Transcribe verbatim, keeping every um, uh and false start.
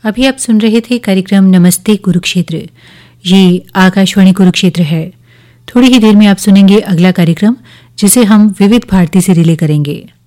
अभी आप सुन रहे थे कार्यक्रम नमस्ते कुरुक्षेत्र। ये आकाशवाणी कुरुक्षेत्र है। थोड़ी ही देर में आप सुनेंगे अगला कार्यक्रम, जिसे हम विविध भारती से रिले करेंगे।